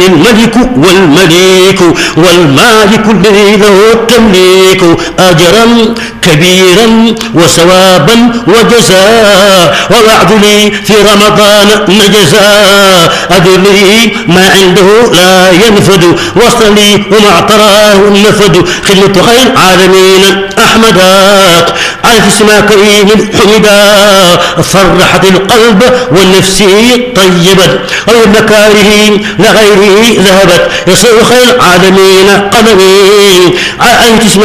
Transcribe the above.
الملك والمليك والمالك الذي له التمليك أجرا كبيرا وثوابا وجزاء ووعد لي في رمضان نجزاء أدري ما عنده لا ينفد وصل لي وما اعتراه النفد خدمة خير العالمين أحمداك على اسم كريم حمدا فرحت القلب والنفس طيبت والمكاره لغيره ذهبت يصير خير العالمين قدمي على اسم